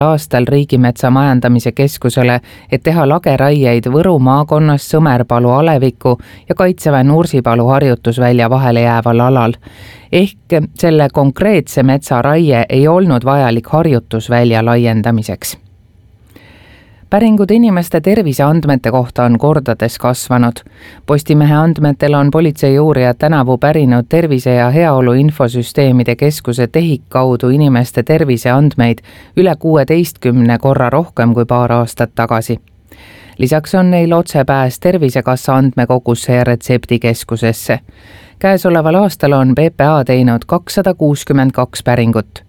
aastal Riigimetsa Majandamise Keskusele, et teha lageraieid Võru maakonnas Sõmerpalu aleviku ja Kaitseväe Nursipalu harjutusvälja vahele jääval alal. Ehk selle konkreetse metsaraie ei olnud vajalik harjutusvälja laiendamiseks. Päringud inimeste terviseandmete kohta on kordades kasvanud. Postimehe andmetel on politseiuurijad tänavu pärinud Tervise ja Heaolu Infosüsteemide Keskuse TEHIK kaudu inimeste terviseandmeid üle 16 korra rohkem kui paar aastat tagasi. Lisaks on neil otsepääs Tervisekassa andmekogusse ja retseptikeskusesse. Käesoleval aastal on PPA teinud 262 päringut.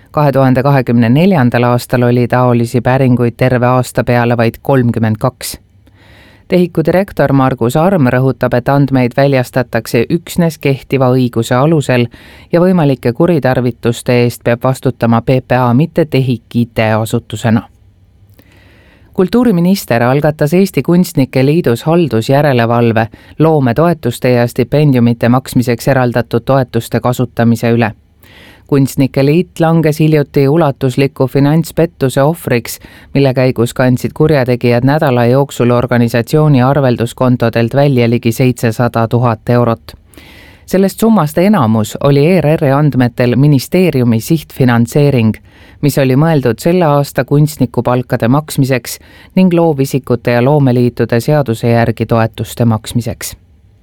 2024. aastal oli taolisi päringuid terve aasta peale vaid 32. TEHIK-u direktor Margus Arm rõhutab, et andmeid väljastatakse üksnes kehtiva õiguse alusel ja võimalike kuritarvituste eest peab vastutama PPA, mitte TEHIK IT-asutusena. Kultuuriminister algatas Eesti Kunstnike Liidus haldusjärelevalve loometoetuste ja stipendiumite maksmiseks eraldatud toetuste kasutamise üle. Kunstnike Liit langes hiljuti ulatusliku finantspettuse ohvriks, mille käigus kandsid kurjategijad nädala jooksul organisatsiooni arvelduskontodelt välja ligi 700 000 eurot. Sellest summast enamus oli ERR-i andmetel ministeeriumi sihtfinantseering, mis oli mõeldud selle aasta kunstnikupalkade maksmiseks ning loovisikute ja loomeliitude seaduse järgi toetuste maksmiseks.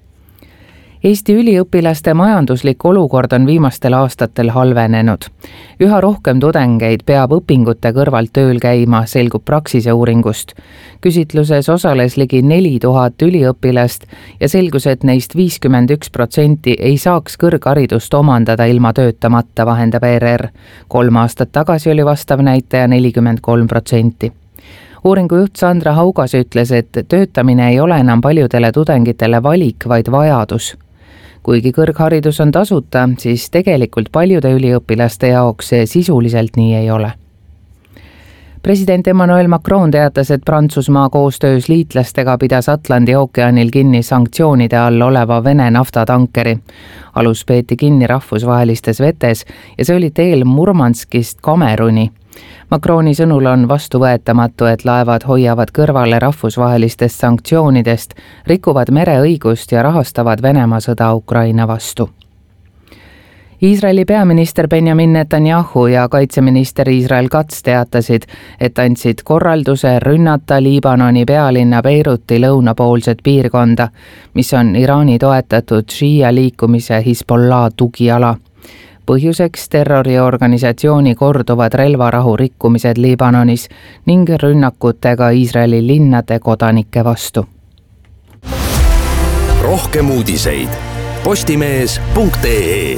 Eesti üliõpilaste majanduslik olukord on viimastel aastatel halvenenud. Üha rohkem tudengeid peab õpingute kõrvalt tööl käima, selgub Praxise uuringust. Küsitluses osales ligi 4000 üliõpilast ja selgus, et neist 51% ei saaks kõrgharidust omandada ilma töötamata, vahendab ERR. 3 aastat tagasi oli vastav näitaja 43%. Uuringu juht Sandra Haugas ütles, et töötamine ei ole enam paljudele tudengitele valik, vaid vajadus. Kuigi kõrgharidus on tasuta, siis tegelikult paljude üliõpilaste jaoks see sisuliselt nii ei ole. President Emmanuel Macron teatas, et Prantsusmaa koostöös liitlastega pidas Atlandi ookeanil kinni sanktsioonide all oleva Vene naftatankeri. Alus peeti kinni rahvusvahelistes vetes ja see oli teel Murmanskist Kameruni. Macroni sõnul on vastuvõetamatu, et laevad hoiavad kõrvale rahvusvahelistest sanktsioonidest, rikuvad mereõigust ja rahastavad Venemaa sõda Ukraina vastu. Iisraeli peaminister Benjamin Netanyahu ja kaitseminister Israel Katz teatasid, et andsid korralduse rünnata Liibanoni pealinna Beiruti lõunapoolset piirkonda, mis on Iraani toetatud Shia liikumise Hezbollah tugiala. Põhjuseks terroriorganisatsiooni korduvad relvarahu rikkumised Liibanonis ning rünnakutega Iisraeli linnade kodanike vastu. Rohkem uudiseid postimees.ee.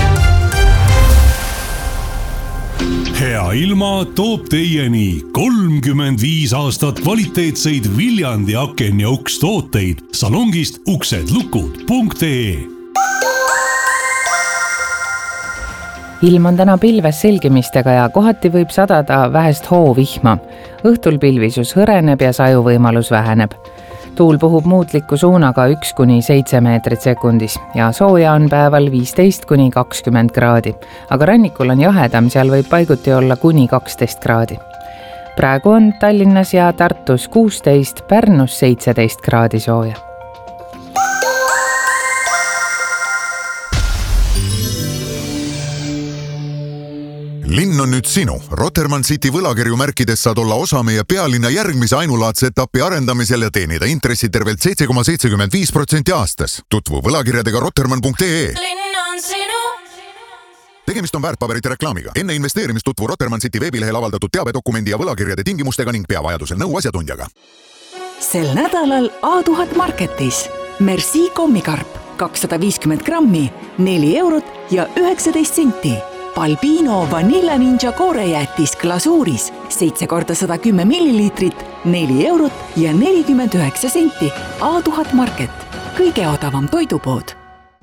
Hea ilma toob teieni 35 aastat kvaliteetseid Viljandi aken ja uks tooteid salongist uksedlukud.ee. Ilm on täna pilves selgimistega ja kohati võib sadada vähest hoovihma. Õhtul pilvisus hõreneb ja sajuvõimalus väheneb. Tuul puhub muutliku suunaga 1–7 meetrit sekundis ja sooja on päeval 15–20 kraadi. Aga rannikul on jahedam, seal võib paiguti olla kuni 12 kraadi. Praegu on Tallinnas ja Tartus 16, Pärnus 17 kraadi sooja. Linn on nüüd sinu. Rotermann City võlakirju märkides saad olla osa meie pealinna järgmise ainulaadse etapi arendamisel ja teenida intressi tervelt 7,75% aastas. Tutvu võlakirjadega rotermann.ee. Linn on sinu. Tegemist on väärtpaberite reklaamiga. Enne investeerimist tutvu Rotermann City veebilehel avaldatud teabedokumendi ja võlakirjade tingimustega ning pea vajadusel nõu asjatundjaga. Sel nädalal A1000 Marketis Merci kommikarp 250 grammi, 4 eurot ja 19 senti. Balbino Vanilla Ninja koorejäätis glasuuris 7 korda 110 milliliitrit, 4 eurot ja 49 senti. A1000 Market, kõige odavam toidupood.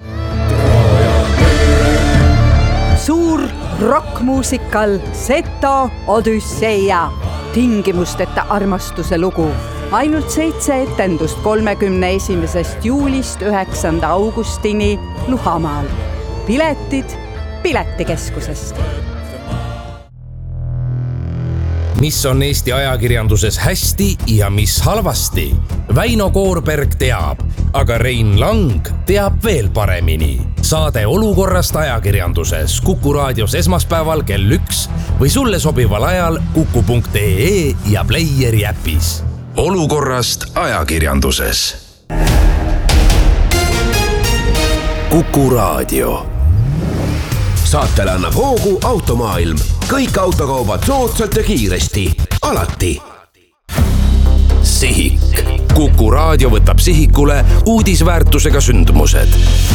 Suur rockmuusikal Seto Odüsseia. Tingimusteta armastuse lugu. Ainult 7 etendust 31. juulist 9. augustini Luhamaal. Piletid Piletikeskusest. mis on Eesti ajakirjanduses hästi ja mis halvasti. Väino Koorberg teab, aga Rein Lang teab veel paremini. Saade Olukorrast ajakirjanduses Kuku raadios esmaspäeval kell 1 või sulle sobival ajal kuku.ee ja Playeri äpis. Olukorrast ajakirjanduses. Kuku raadio. Saatele annab hoogu Automaailm. Kõik autokaubad soodsalt ja kiiresti. Alati. Sihik. Kuku raadio võtab sihikule uudisväärtusega sündmused.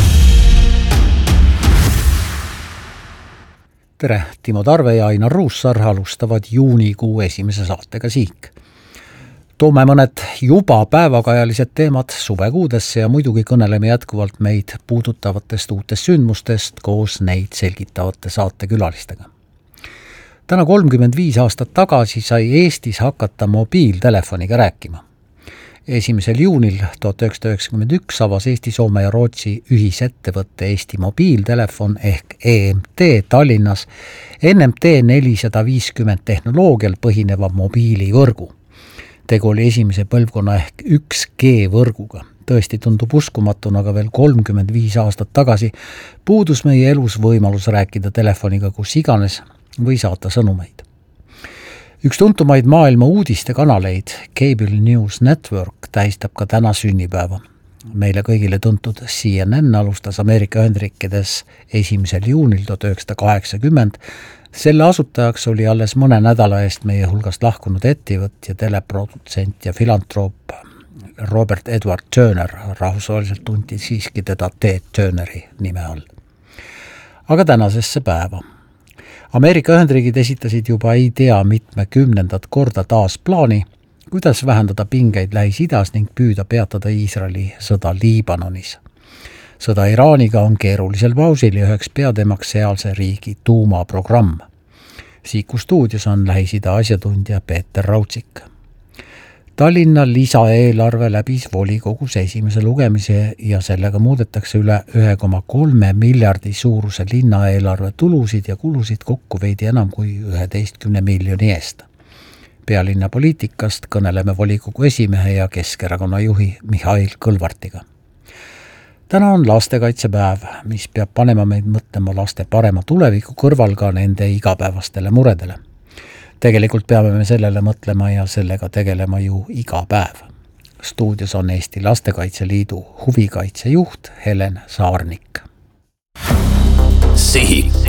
Tere, Timo Tarve ja Ainar Ruussaar alustavad juunikuu esimese saatega Sihik. Toome mõned juba päevakajalised teemad suvekuudesse ja muidugi kõneleme jätkuvalt meid puudutavatest uutest sündmustest koos neid selgitavate saatekülalistega. Täna 35 aastat tagasi sai Eestis hakata mobiiltelefoniga rääkima. 1. juunil 1991 avas Eesti, Soome ja Rootsi ühisettevõtte Eesti mobiiltelefon ehk EMT Tallinnas NMT 450 tehnoloogial põhineva mobiilivõrgu. Tegu oli esimese põlvkonna ehk 1G võrguga. Tõesti tundub uskumatuna, aga veel 35 aastat tagasi puudus meie elus võimalus rääkida telefoniga kus iganes või saata sõnumeid. Üks tuntumaid maailma uudistekanaleid, Cable News Network, tähistab ka täna sünnipäeva. Meile kõigile tuntud CNN alustas Ameerika Ühendriikides 1. juunil 1980. Selle asutajaks oli alles mõne nädala eest meie hulgast lahkunud ettevõtja, teleprodutsent ja filantroop Robert Edward Turner, rahvusvaheliselt tunti siiski teda Ted Turneri nime all. Aga tänasesse päeva. Ameerika Ühendriigid esitasid juba ei tea mitmekümnendat korda taas plaani, kuidas vähendada pingeid Lähis-Idas ning püüda peatada Iisraeli sõda Liibanonis. Sõda Iraaniga on keerulisel pausil ja üheks peateemaks sealse riigi tuumaprogramm. Siiku stuudios on Lähis-Ida asjatundja Peeter Raudsik. Tallinna lisaeelarve läbis volikogus esimese lugemise ja sellega muudetakse üle 1,3 miljardi suuruse linnaeelarve tulusid ja kulusid kokku veidi enam kui 11 miljoni eest. Pealinna poliitikast kõneleme volikogu esimehe ja Keskerakonna juhi Mihhail Kõlvartiga. Täna on lastekaitsepäev, mis peab panema meid mõtlema laste parema tuleviku kõrval ka nende igapäevastele muredele. Tegelikult peame me sellele mõtlema ja sellega tegelema ju iga päev. Stuudios on Eesti Lastekaitse Liidu huvikaitsejuht Helen Saarnik. Sihik.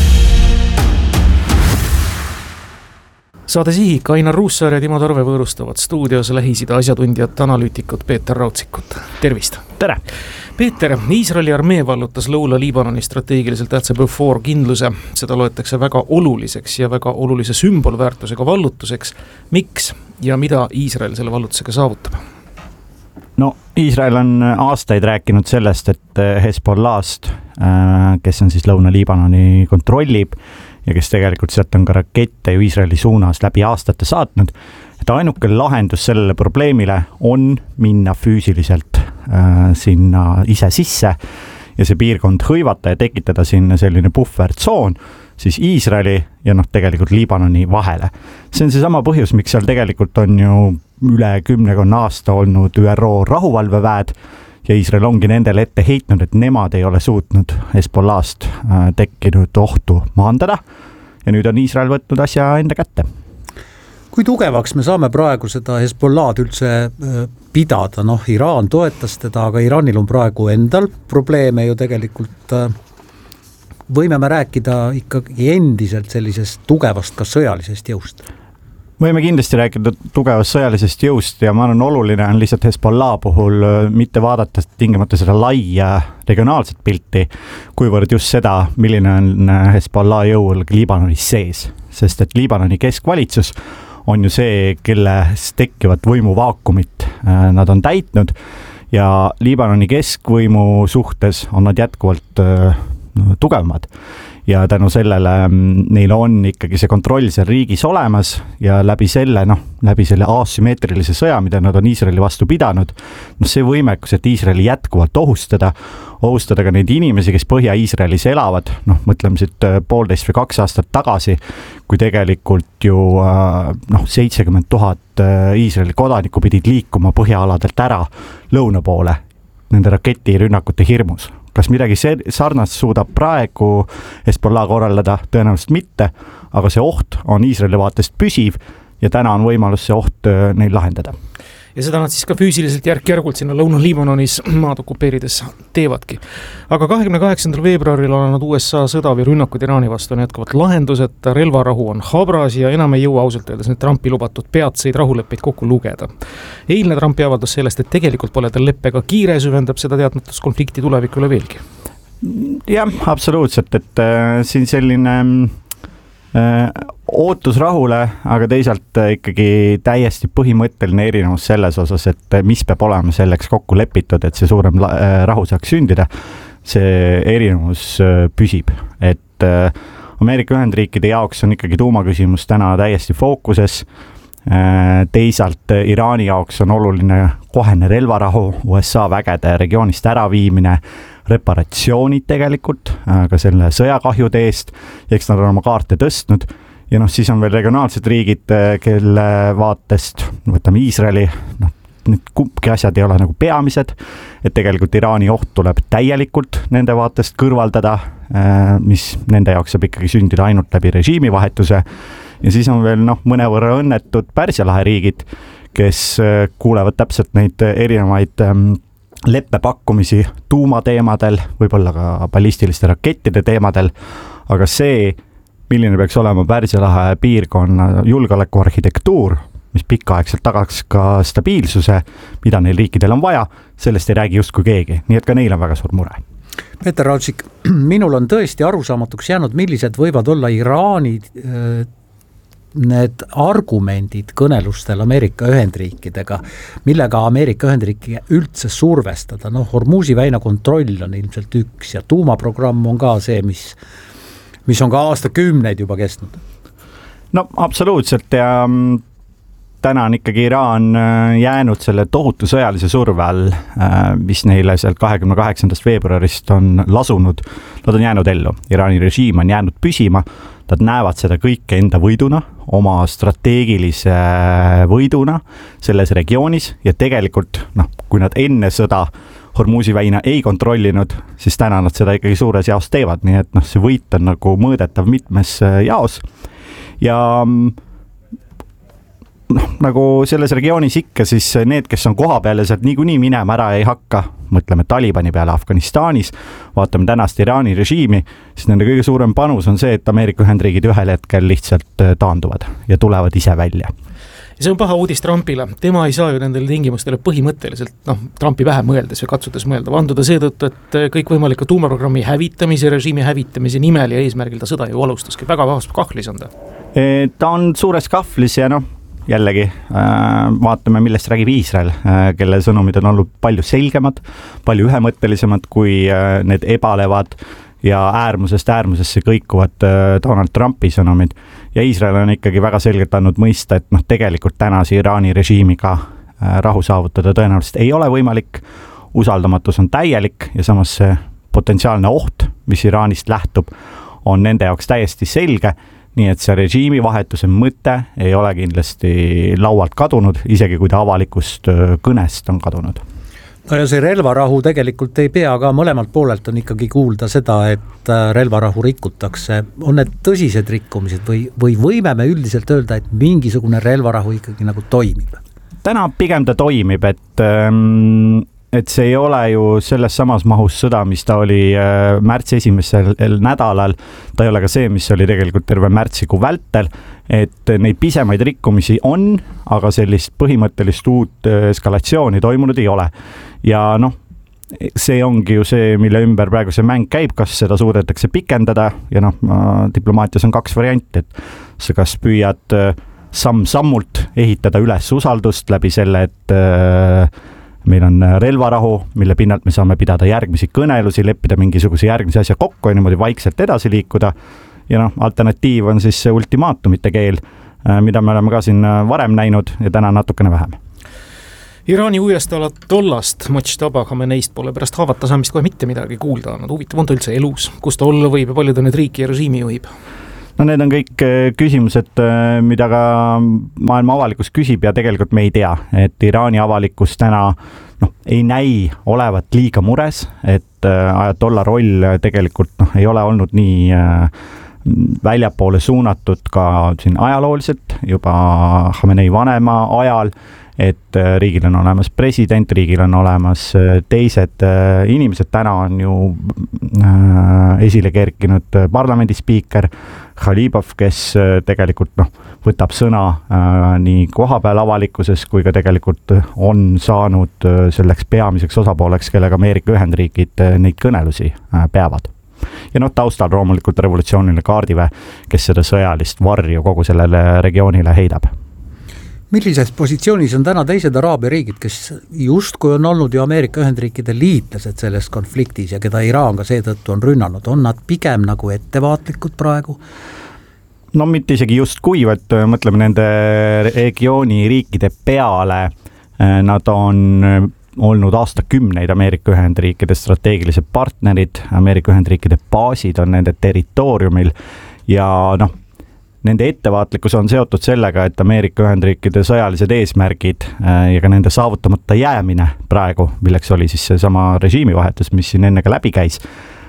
Saade Sihik, Ainar Ruussaar ja Timo Tarve võõrustavad stuudios Lähis-Ida asjatundjat, analüütikut Peeter Raudsikut. Tervist! Tere! Peeter, Iisraeli armee vallutas Lõuna-Liibanoni strateegiliselt tähtsa Beaufort kindluse. Seda loetakse väga oluliseks ja väga olulise sümbolväärtusega vallutuseks. Miks ja mida Iisrael selle vallutusega saavutab? No, Iisrael on aastaid rääkinud sellest, et Hezbollahst, kes on siis Lõuna-Liibanoni kontrollib ja kes tegelikult sealt on ka rakette ju Iisraeli suunas läbi aastate saatnud, et ainuke lahendus sellele probleemile on minna füüsiliselt sinna ise sisse ja see piirkond hõivata ja tekitada sinna selline puhvertsoon siis Iisraeli ja tegelikult Liibanoni vahele. See on seesama põhjus, miks seal tegelikult on ju üle 10 aasta olnud ÜRO rahuvalveväed ja Iisrael ongi nendele ette heitnud, et nemad ei ole suutnud Hezbollahst tekkinud ohtu maandada ja nüüd on Iisrael võtnud asja enda kätte. Kui tugevaks me saame praegu seda Hezbollahd üldse pidada? Iraan toetas teda, aga Iraanil on praegu endal probleeme ju tegelikult. Võime me rääkida ikkagi endiselt sellisest tugevast ka sõjalisest jõust? Võime kindlasti rääkida tugevast sõjalisest jõust ja ma arvan, oluline on lihtsalt Hezbollah puhul mitte vaadata tingimata seda laia regionaalset pilti, kuivõrd just seda, milline on Hezbollah jõul Liibanonis sees. Sest et Liibanoni keskvalitsus on ju see, kelles tekkivat võimuvaakumit nad on täitnud ja Liibanoni keskvõimu suhtes on nad jätkuvalt tugevamad. ja tänu sellele neil on ikkagi see kontroll seal riigis olemas ja läbi selle asümmeetrilise sõja, mida nad on Iisraeli vastu pidanud, see võimekus, et Iisraeli jätkuvalt ohustada ka neid inimesi, kes Põhja-Iisraelis elavad, mõtleme siit 1,5 või 2 aastat tagasi, kui tegelikult ju 70 000 Iisraeli kodanikku pidid liikuma põhjaaladelt ära lõuna poole nende raketirünnakute hirmus. Kas midagi sarnast suudab praegu Hezbollah korraldada? Tõenäoliselt mitte, aga see oht on Iisraeli vaatest püsiv ja täna on võimalus see oht neil lahendada. Ja seda nad siis ka füüsiliselt järk-järgult sinna Lõuna-Liibanonis maad okupeerides teevadki. Aga 28. veebruaril alanud USA sõda või rünnakud Iraani vastu on jätkuvalt lahendused, relvarahu on habras ja enam ei jõua ausalt öeldes need Trumpi lubatud peatseid rahuleppeid kokku lugeda. Eilne Trumpi avaldus sellest, et tegelikult pole tal leppega kiire, süvendab seda teadmatus konflikti tulevikule veelgi. Jah, absoluutselt, et siin selline ootus rahule, aga teisalt ikkagi täiesti põhimõtteline erinevus selles osas, et mis peab olema selleks kokku lepitud, et see suurem rahu saaks sündida. See erinevus püsib, et Ameerika Ühendriikide jaoks on ikkagi tuumaküsimus täna täiesti fookuses. Teisalt Iraani jaoks on oluline kohene relvarahu, USA vägede regioonist äraviimine, reparatsioonid tegelikult ka selle sõjakahjude eest, eks nad on oma kaarte tõstnud ja siis on veel regionaalsed riigid, kelle vaatest, võtame Iisraeli, need kumbki asjad ei ole nagu peamised, et tegelikult Iraani oht tuleb täielikult nende vaatest kõrvaldada, mis nende jaoks saab ikkagi sündida ainult läbi režiimivahetuse ja siis on veel mõnevõrra õnnetud Pärsia lahe riigid, kes kuulevad täpselt neid erinevaid leppepakkumisi tuumateemadel, võib-olla ka ballistiliste rakettide teemadel, aga see, milline peaks olema Pärsia lahe piirkonna julgeolekuarhitektuur, mis pikaaegselt tagaks ka stabiilsuse, mida neil riikidel on vaja, sellest ei räägi justkui keegi, nii et ka neil on väga suur mure. Peeter Raudsik, minul on tõesti arusaamatuks jäänud, millised võivad olla Iraani need argumendid kõnelustel Ameerika Ühendriikidega, millega Ameerika Ühendriiki üldse survestada. Hormuzi väina kontroll on ilmselt üks ja tuumaprogramm on ka see, mis on ka aastakümneid juba kestnud. Absoluutselt ja täna on ikkagi Iraan jäänud selle tohutu sõjalise surve all, mis neile sealt 28. veebruarist on lasunud. Nad on jäänud ellu. Iraani režiim on jäänud püsima. Nad näevad seda kõike enda võiduna, oma strateegilise võiduna selles regioonis ja tegelikult, kui nad enne sõda Hormuzi väina ei kontrollinud, siis täna nad seda ikkagi suures jaos teevad, nii et see võit on nagu mõõdetav mitmes jaos ja nagu selles regioonis ikka, siis need, kes on koha peale sealt niikuinii minema ära ei hakka, mõtleme Talibani peale Afganistanis, vaatame tänast Iraani režiimi, siis nende kõige suurem panus on see, et Ameerika Ühendriigid ühel hetkel lihtsalt taanduvad ja tulevad ise välja. Ja see on paha uudis Trumpile. Tema ei saa ju nendele tingimustele põhimõtteliselt, Trumpi vähe mõeldes või katsudes mõelda, vanduda seetõttu, et kõik võimaliku tuumaprogrammi hävitamise, režiimi hävitamise nimel ja eesmärgil ta sõda ju alustaski. Väga kahvlis on ta. Ta on suures kahvlis ja jällegi vaatame, millest räägib Iisrael, kelle sõnumid on olnud palju selgemad, palju ühemõttelisemad kui need ebalevad ja äärmusest äärmusesse kõikuvad Donald Trumpi sõnumid. Ja Iisrael on ikkagi väga selgelt andnud mõista, et tegelikult tänase Iraani režiimiga rahu saavutada tõenäoliselt ei ole võimalik. Usaldamatus on täielik ja samas see potentsiaalne oht, mis Iraanist lähtub, on nende jaoks täiesti selge. Nii et see režiimi vahetuse mõte ei ole kindlasti laualt kadunud, isegi kui ta avalikust kõnest on kadunud. Ja see relvarahu tegelikult ei pea ka, mõlemalt poolelt on ikkagi kuulda seda, et relvarahu rikutakse. On need tõsised rikkumised või võime me üldiselt öelda, et mingisugune relvarahu ikkagi nagu toimib? Täna pigem ta toimib, et see ei ole ju selles samas mahus sõda, mis ta oli märtsi esimesel nädalal. Ta ei ole ka see, mis oli tegelikult terve märtsikuu vältel, et neid pisemaid rikkumisi on, aga sellist põhimõttelist uut eskalatsiooni toimunud ei ole. Ja see ongi ju see, mille ümber praegu see mäng käib, kas seda suudetakse pikendada ja diplomaatias on 2 varianti, et sa kas püüad samm-sammult ehitada üles usaldust läbi selle, et meil on relvarahu, mille pinnalt me saame pidada järgmisi kõnelusi, leppida mingisuguse järgmise asja kokku ja niimoodi vaikselt edasi liikuda. Ja alternatiiv on siis ultimaatumite keel, mida me oleme ka siin varem näinud ja täna natukene vähem. Iraani uuesti tollast Mojtaba Khameneist pole pärast haavata saamist kohe mitte midagi kuulda annad. Huvitav on ta üldse elus, kus ta olla võib ja palju ta nüüd riiki ja režiimi juhib? No need on kõik küsimused, mida ka maailma avalikkus küsib ja tegelikult me ei tea, et Iraani avalikkus täna ei näi olevat liiga mures, et ajatolla roll tegelikult ei ole olnud nii väljapoole suunatud ka siin ajalooliselt, juba Khamenei vanema ajal, et riigil on olemas president, riigil on olemas teised inimesed, täna on ju esile kerkinud parlamendi spiiker Khalibov, kes tegelikult võtab sõna nii kohapeal avalikkuses kui ka tegelikult on saanud selleks peamiseks osapooleks, kellega Ameerika Ühendriigid neid kõnelusi peavad. Ja taustal loomulikult revolutsiooniline kaardiväe, kes seda sõjalist varju kogu sellele regioonile heidab. Millises positsioonis on täna teised Araabia riigid, kes justkui on olnud ju Ameerika Ühendriikide liitlased selles konfliktis ja keda Iraan ka seetõttu on rünnanud? On nad pigem nagu ettevaatlikud praegu? No mitte isegi just kui, et mõtleme nende regiooni riikide peale. Nad on olnud aastakümneid Ameerika Ühendriikide strateegilised partnerid, Ameerika Ühendriikide baasid on nende territooriumil ja nende ettevaatlikkus on seotud sellega, et Ameerika Ühendriikide sõjalised eesmärgid ja ka nende saavutamata jäämine praegu, milleks oli siis seesama režiimivahetus, mis siin enne ka läbi käis,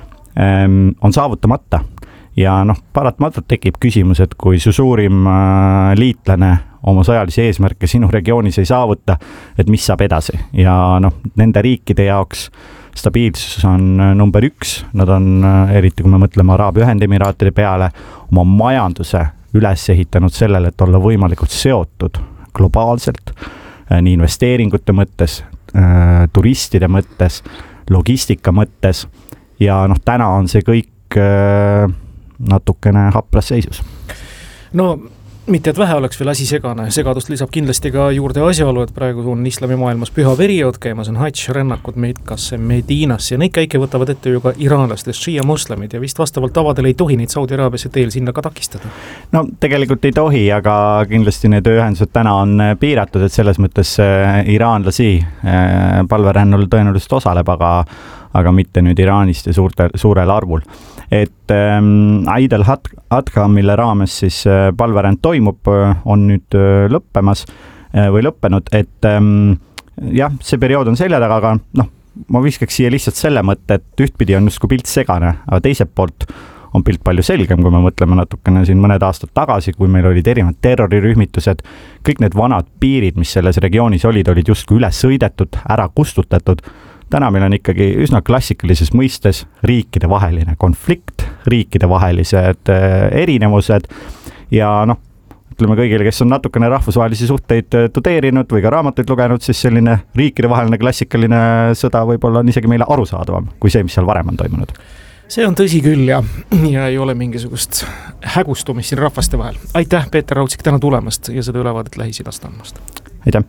on saavutamata. Ja paratamatult tekib küsimus, et kui su suurim liitlane oma sõjalisi eesmärke sinu regioonis ei saavuta, et mis saab edasi. Ja nende riikide jaoks stabiilsus on number 1. Nad on, eriti kui me mõtleme Araabia Ühendemiraatide peale, oma majanduse üles ehitanud sellele, et olla võimalikult seotud globaalselt, nii investeeringute mõttes, turistide mõttes, logistika mõttes ja täna on see kõik natukene hapras seisus. No mitte, et vähe oleks veel asi segane. Segadust lisab kindlasti ka juurde asjaolu, et praegu on islamimaailmas püha periood, käimas on Hajj, rännakud Mekkasse, Medinasse ja neid käike võtavad ette ju ka iraanlastest šiia moslemid ja vist vastavalt tavadele ei tohi neid Saudi Araabiasse teel sinna ka takistada. No tegelikult ei tohi, aga kindlasti need ühendused täna on piiratud, et selles mõttes iraanlasi palverännul tõenäoliselt osaleb, aga mitte nüüd Iraanist ja suurel arvul. Et Eid al-Adha, mille raames siis palveränd toimub, on nüüd lõppemas või lõppenud, et jah, see periood on selja taga, aga ma viskaks siia lihtsalt selle mõtte, et ühtpidi on justkui pilt segane, aga teiselt poolt on pilt palju selgem, kui me mõtleme natukene siin mõned aastad tagasi, kui meil olid erinevad terrorirühmitused, kõik need vanad piirid, mis selles regioonis olid justkui üles sõidetud, ära kustutatud. Täna meil on ikkagi üsna klassikalises mõistes riikide vaheline konflikt, riikide vahelised erinevused ja ütleme kõigile, kes on natukene rahvusvahelisi suhteid tudeerinud või ka raamatuid lugenud, siis selline riikide vaheline klassikaline sõda võib-olla on isegi meile arusaadavam kui see, mis seal varem on toimunud. See on tõsi küll ja ei ole mingisugust hägustumist siin rahvaste vahel. Aitäh, Peeter Raudsik, täna tulemast ja seda ülevaadet Lähis-Idast andmast. Aitäh!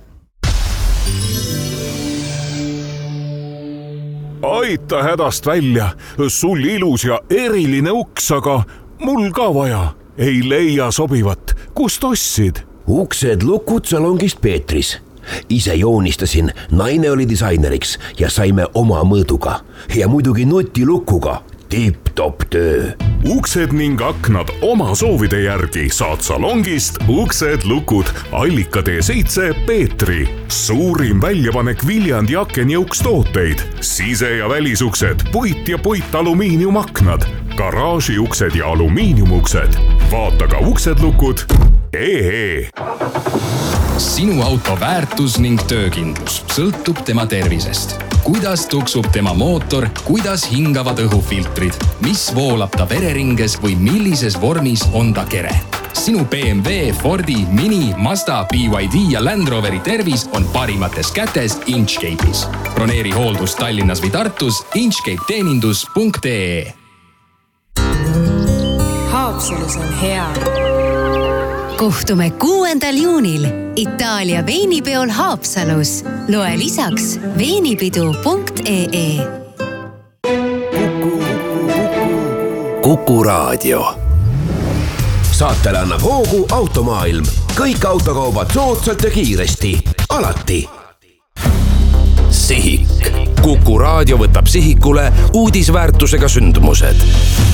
Aita hädast välja, sul ilus ja eriline uks, aga mul ka vaja. Ei leia sobivat. Kust ostsid? Uksed lukud salongist Peetris. Ise joonistasin, naine oli disaineriks ja saime oma mõõduga. Ja muidugi nutilukuga. Tipp-top töö. Uksed ning aknad oma soovide järgi saad salongist Uksed lukud Allika T7 Peetri. Suurim väljapanek Viljandi akenjõukstooteid. Sise- ja välisuksed, puit ja puitalumiiniumaknad, garaažiuksed ja alumiiniumuksed. Vaata ka uksedlukud.ee. Sinu auto väärtus ning töökindlus sõltub tema tervisest. Kuidas tuksub tema mootor, kuidas hingavad õhufiltrid, mis voolab ta vereringes või millises vormis on ta kere. Sinu BMW, Fordi, Mini, Mazda, BYD ja Land Roveri tervis on parimates kätes Inchcape'is. Broneeri hooldus Tallinnas või Tartus inchcapeteenindus.ee. Haapsalus on hea. Kohtume 6. juunil Itaalia veinipeol Haapsalus. Loe lisaks veinipidu.ee. Kuku Raadio. Saatele annab hoogu Automaailm. Kõik autokaubad soodsalt ja kiiresti. Alati. Sihik. Kuku Raadio võtab sihikule uudisväärtusega sündmused.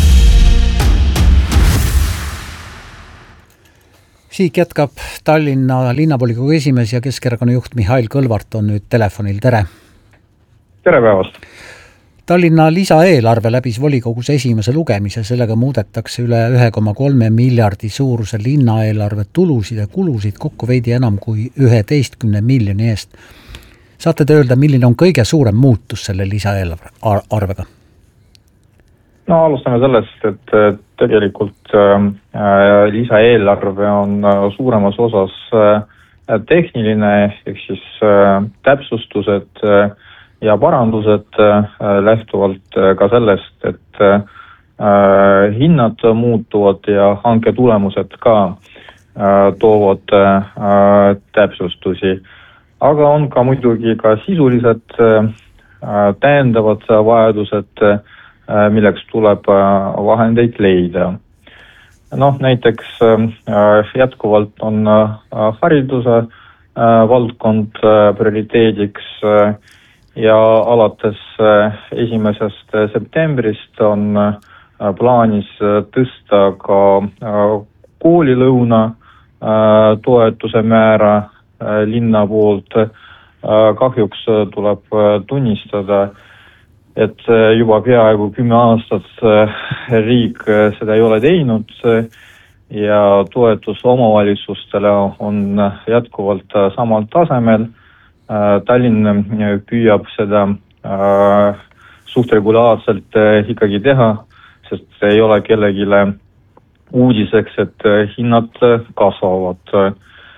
Sihik jätkab. Tallinna linnavolikogu esimees ja Keskerakonna juht Mihhail Kõlvart on nüüd telefonil. Tere! Tere päevast! Tallinna lisaeelarve läbis volikogus esimese lugemise, sellega muudetakse üle 1,3 miljardi suuruse linnaeelarve tulusid ja kulusid kokku veidi enam kui 11 miljoni eest. Saate te öelda, milline on kõige suurem muutus selle lisaeelarvega? No alustame sellest, et tegelikult lisaeelarve on suuremas osas tehniline, ehk siis täpsustused ja parandused lähtuvalt ka sellest, et hinnad muutuvad ja hanke tulemused ka toovad täpsustusi. Aga on ka muidugi ka sisulised täiendavad vajadused, milleks tuleb vahendeid leida. Näiteks jätkuvalt on hariduse valdkond prioriteediks ja alates 1. septembrist on plaanis tõsta ka koolilõuna toetuse määra linna poolt. Kahjuks tuleb tunnistada, et juba peaaegu 10 aastat riik seda ei ole teinud ja toetus omavalitsustele on jätkuvalt samal tasemel. Tallinn püüab seda suht regulaarselt ikkagi teha, sest ei ole kellegile uudiseks, et hinnad kasvavad.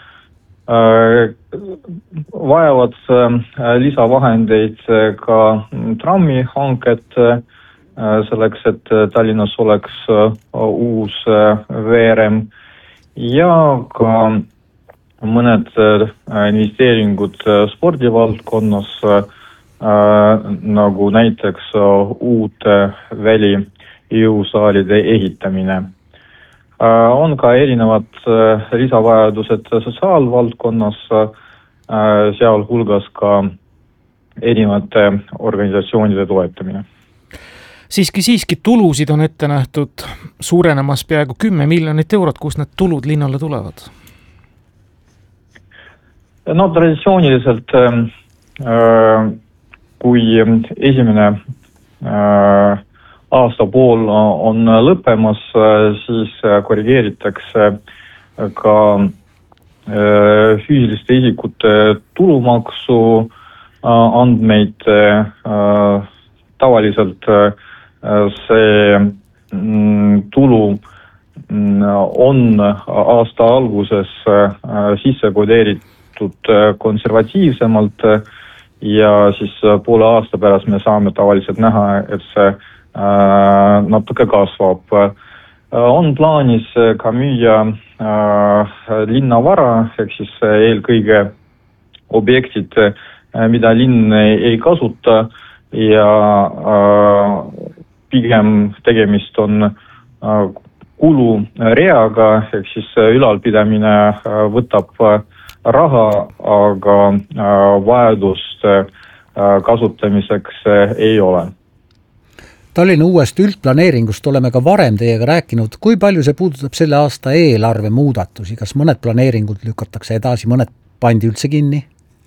Vajavad lisavahendeid ka trammi hanked selleks, et Tallinnas oleks uus veerem ja ka mõned investeeringud spordivaldkonnas, nagu näiteks uute välijõusaalide ehitamine. On ka erinevad lisavajadused sotsiaalvaldkonnas, sealhulgas ka erinevate organisatsioonide toetamine. Siiski tulusid on ette nähtud suurenemas peaaegu 10 miljonit eurot, kus need tulud linnale tulevad? Traditsiooniliselt, kui esimene aasta pool on lõppemas, siis korrigeeritakse ka füüsiliste isikute tulumaksu andmeid. Tavaliselt see tulu on aasta alguses sisse kodeeritud konservatiivsemalt ja siis poole aasta pärast me saame tavaliselt näha, et see natuke kasvab. On plaanis ka müüa linnavara, ehk siis eelkõige objektid, mida linn ei kasuta ja pigem tegemist on kulureaga, ehk siis ülalpidamine võtab raha, aga vajadust kasutamiseks ei ole. Tallinna uuest üldplaneeringust oleme ka varem teiega rääkinud. Kui palju see puudutab selle aasta eelarve muudatusi? Kas mõned planeeringud lükatakse edasi, mõned pandi üldse kinni?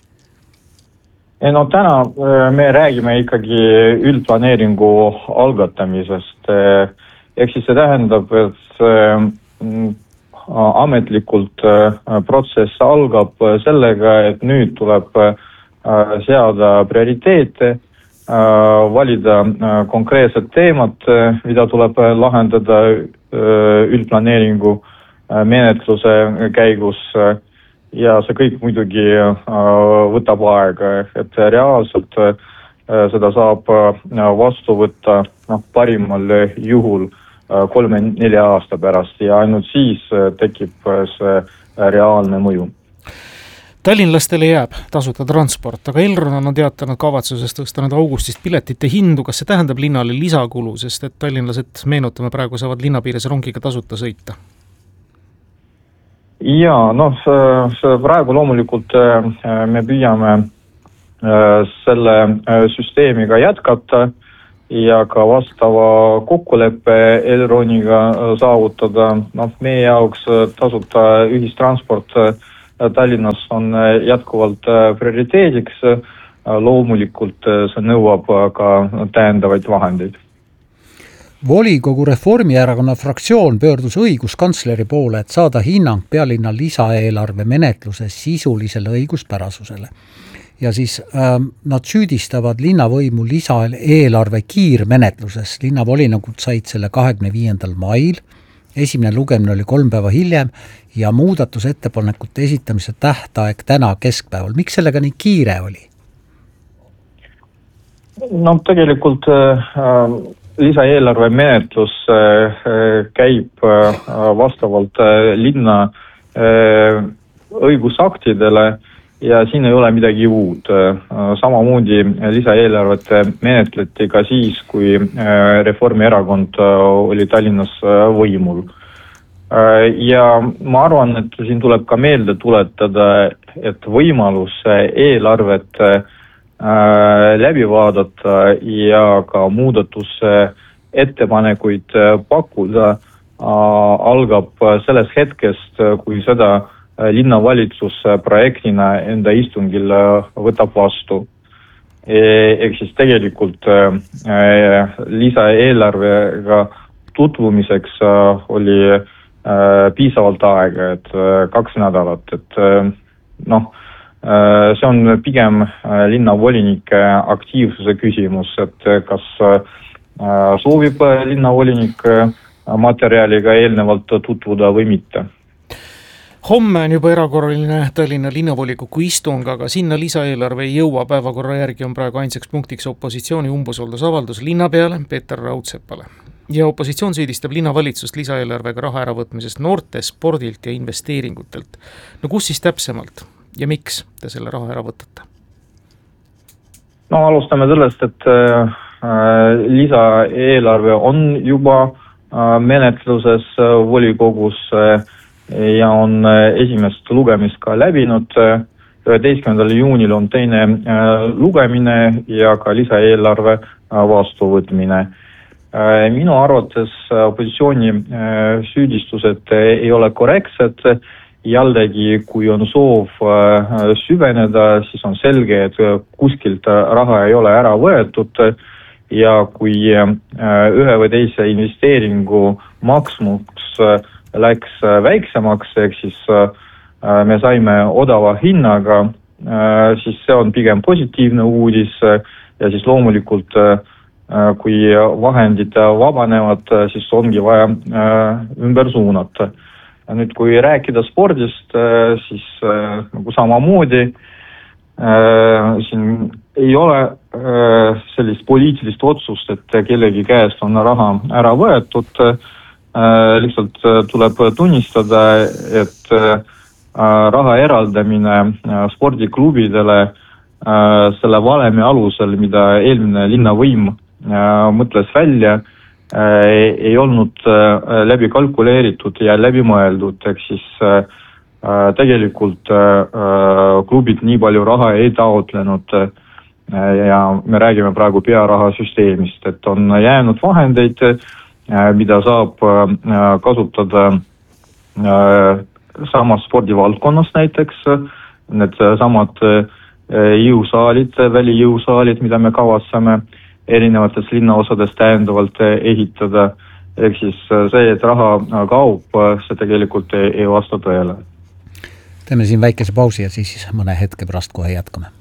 Täna me räägime ikkagi üldplaneeringu algatamisest. Ehk siis see tähendab, et ametlikult protsess algab sellega, et nüüd tuleb seada prioriteete, valida konkreetsed teemad, mida tuleb lahendada üldplaneeringu menetluse käigus ja see kõik muidugi võtab aega, et reaalselt seda saab vastu võtta parimal juhul 3-4 aasta pärast ja ainult siis tekib see reaalne mõju. Tallinlastele jääb tasuta transport, aga Elron on teatanud kavatsusest tõsta nüüd augustist piletite hindu. Kas see tähendab linnale lisakulu, sest et tallinlased, meenutame, praegu saavad linnapiires rongiga tasuta sõita? Jaa, praegu loomulikult me püüame selle süsteemiga jätkata ja ka vastava kokkuleppe Elroniga saavutada. Meie jaoks tasuta ühistransport Tallinnas on jätkuvalt prioriteediks. Loomulikult see nõuab ka täiendavaid vahendeid. Volikogu Reformierakonna fraktsioon pöördus õiguskantsleri poole, et saada hinnang pealinna lisaeelarve menetluse sisulisele õiguspärasusele. Ja siis nad süüdistavad linnavõimu lisaeelarve kiirmenetluses. Linnavolinagud said selle 25. mail, esimene lugemine oli 3 päeva hiljem ja muudatusettepanekute esitamise tähtaeg täna keskpäeval. Miks sellega nii kiire oli? Tegelikult lisaeelarve menetlus käib vastavalt linna õigusaktidele ja siin ei ole midagi uud. Samamoodi lisaeelarvet menetleti ka siis, kui Reformierakond oli Tallinnas võimul. Ja ma arvan, et siin tuleb ka meelde tuletada, et võimalus eelarvet läbi vaadata ja ka muudatuse ettepanekuid pakkuda algab sellest hetkest, kui seda linnavalitsus projektina enda istungil võtab vastu. Ehk siis tegelikult lisaeelarvega tutvumiseks oli piisavalt aega, et 2 nädalat, et see on pigem linnavolinike aktiivsuse küsimus, et kas soovib linnavolinik materjaliga eelnevalt tutvuda või mitte. Homme on juba erakorraline Tallinna linnavolikogu istung, aga sinna lisaeelarve ei jõua. Päevakorra järgi on praegu ainsaks punktiks opositsiooni umbusaldusavaldus linnapeale Peeter Raudsepale. Ja opositsioon süüdistab linnavalitsust lisaeelarvega raha äravõtmisest noorte, spordilt ja investeeringutelt. Kus siis täpsemalt ja miks te selle raha ära võtate? Alustame sellest, et lisaeelarve on juba menetluses volikogus ja on esimest lugemist ka läbinud. 11. juunil on teine lugemine ja ka lisaeelarve vastuvõtmine. Minu arvates opositsiooni süüdistused ei ole korrektsed. Jällegi, kui on soov süveneda, siis on selge, et kuskilt raha ei ole ära võetud ja kui ühe või teise investeeringu maksumus läks väiksemaks, ehk siis me saime odava hinnaga, siis see on pigem positiivne uudis ja siis loomulikult kui vahendid vabanevad, siis ongi vaja ümber suunata. Nüüd, kui rääkida spordist, siis nagu samamoodi siin ei ole sellist poliitilist otsust, et kellegi käest on raha ära võetud. Lihtsalt tuleb tunnistada, et raha eraldamine spordiklubidele selle valemi alusel, mida eelmine linnavõim mõtles välja, ei olnud läbi kalkuleeritud ja läbi mõeldud, ehk siis tegelikult klubid nii palju raha ei taotlenud ja me räägime praegu pearahasüsteemist, et on jäänud vahendeid, mida saab kasutada samas spordivaldkonnas näiteks, need samad jõusaalid, välijõusaalid, mida me kavatseme erinevates linnaosades täiendavalt ehitada. Ehk siis see, et raha kaob, see tegelikult ei vasta tõele. Teeme siin väikese pausi ja siis mõne hetke pärast kohe jätkame.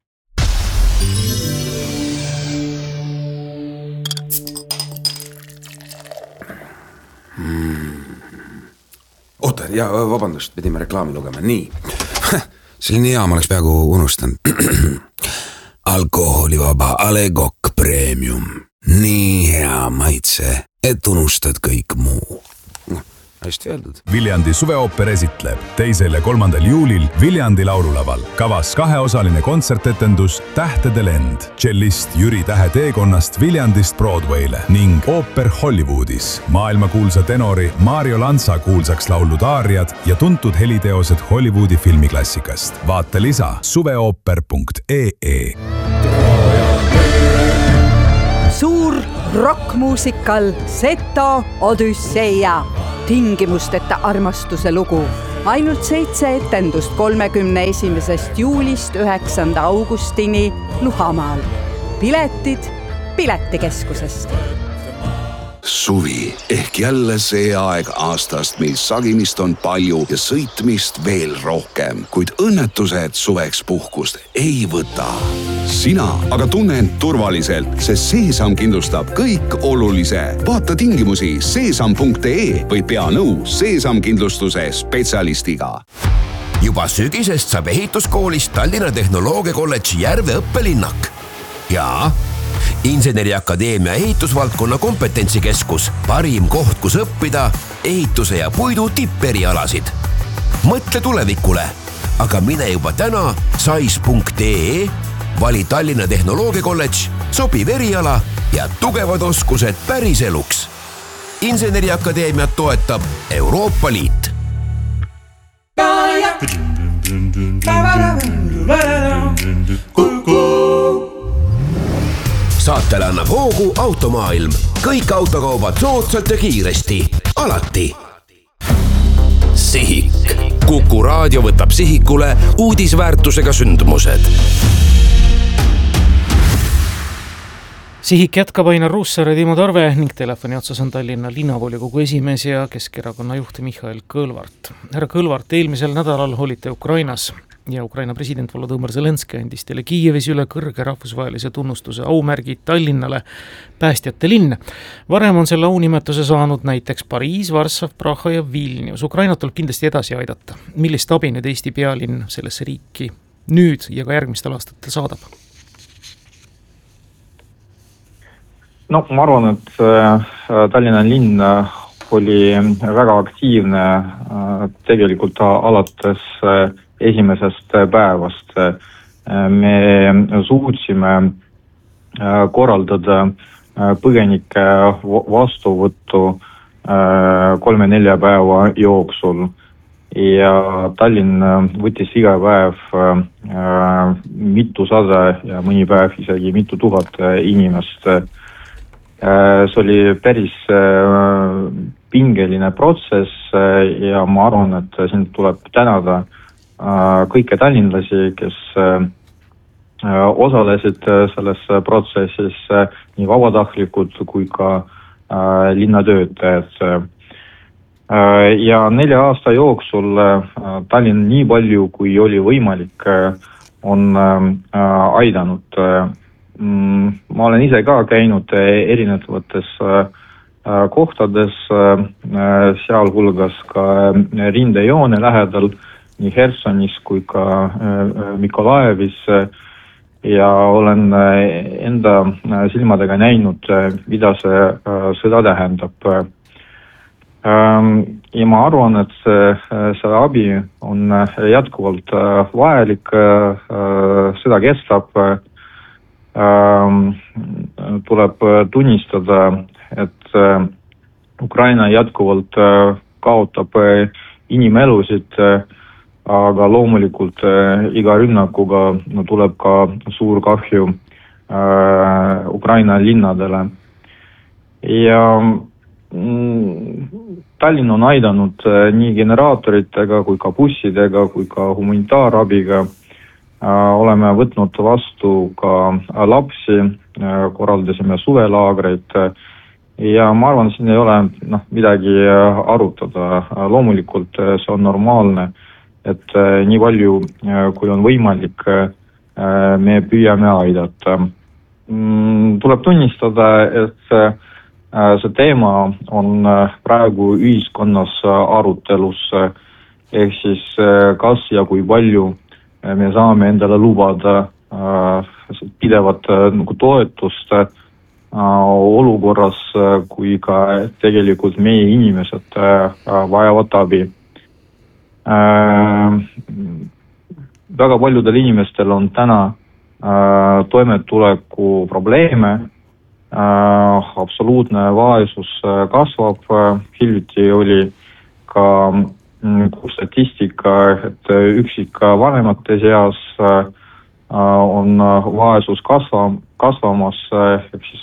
Oota, ja vabandust, pidime reklaami lugema. Nii, selline hea, ma oleks peaaegu unustanud. Alkoholivaba A Le Coq Premium. nii hea maitse, et unustad kõik muu. Hästi öeldud. Viljandi suveooper esitleb 2. ja 3. juulil Viljandi laululaval. Kavas 2-osaline kontsertetendus Tähtede lend, tšellist Jüri Tähe teekonnast Viljandist Broadwayle ning ooper Hollywoodis. Maailmakuulsa tenori Mario Lanza kuulsaks laulud aariad ja tuntud heliteosed Hollywoodi filmiklassikast. Vaata lisa suveooper.ee. Suur rockmuusikal Seto Odüsseia. Tingimusteta armastuse lugu. Ainult 7 etendust 31. juulist 9. augustini Luhamaal. Piletid Piletikeskusest. Suvi ehk jälle see aeg aastast, mil sagimist on palju ja sõitmist veel rohkem, kuid õnnetused suveks puhkust ei võta. Sina aga tunne end turvaliselt, sest Seesam kindlustab kõik olulise. Vaata tingimusi seesam.ee või pea nõu Seesam kindlustuse spetsialistiga. Juba sügisest saab ehituskoolist Tallinna Tehnoloogiakolledži Järve õppelinnak. Ja Inseneriakadeemia ehitusvaldkonna kompetentsikeskus, parim koht, kus õppida ehituse ja puidu tipperialasid. Mõtle tulevikule, aga mine juba täna sais.ee, vali Tallinna Tehnoloogiakolledž, sobiv eriala ja tugevad oskused päris eluks. Inseneriakadeemiat toetab Euroopa Liit. Saatele annab hoogu Automaailm. Kõik autokaubad soodsalt ja kiiresti. Alati. Sihik. Kuku raadio võtab sihikule uudisväärtusega sündmused. Sihik jätkab Ainar Ruussaar ja Timo Tarve ning telefoni otsas on Tallinna linnavolikogu esimees ja Keskerakonna juht Mihhail Kõlvart. Härra Kõlvart, eelmisel nädalal olite Ukrainas ja Ukraina president Volodõmõr Zelenski andis teile Kiievis üle kõrge rahvusvahelise tunnustuse aumärgid Tallinnale päästjate linn. Varem on selle aunimetuse saanud näiteks Pariis, Varssav, Praha ja Vilnius. Ukrainat tuleb kindlasti edasi aidata. Millist abi nüüd Eesti pealinn sellesse riiki nüüd ja ka järgmistel aastatel saadab? No, ma arvan, et Tallinna linn oli väga aktiivne tegelikult alates esimesest päevast. Me suutsime korraldada põgenike vastuvõttu 3-4 päeva jooksul ja Tallinn võttis iga päev mitusada ja mõni päev isegi mitu tuhat inimest. See oli päris pingeline protsess ja ma arvan, et siin tuleb tänada kõiki tallinlasi, kes osalesid selles protsessis, nii vabatahtlikud kui ka linnatöötajad. Ja 4 aasta jooksul Tallinn nii palju, kui oli võimalik, on aidanud. Ma olen ise ka käinud erinevates kohtades, sealhulgas ka rindejoone lähedal, nii Hersonis kui ka Mikolaevis ja olen enda silmadega näinud, mida see sõda tähendab. Ja ma arvan, et see abi on jätkuvalt vajalik, seda kestab. Tuleb tunnistada, et Ukraina jätkuvalt kaotab inimelusid, aga loomulikult iga rünnakuga tuleb ka suur kahju Ukraina linnadele. Ja Tallinn on aidanud nii generaatoritega kui ka bussidega kui ka humanitaarabiga. Oleme võtnud vastu ka lapsi, korraldasime suvelaagreid ja ma arvan, siin ei ole midagi arutada. Loomulikult see on normaalne, et nii palju kui on võimalik, me püüame aidata. Tuleb tunnistada, et see teema on praegu ühiskonnas arutelus, ehk siis kas ja kui palju me saame endale lubada pidevat toetust olukorras, kui ka tegelikult meie inimesed vajavad abi. Väga paljudel inimestel on täna toimetuleku probleeme, absoluutne vaesus kasvab, hiljuti oli ka statistika, et üksika vanemate seas on vaesus kasvamas, ehk siis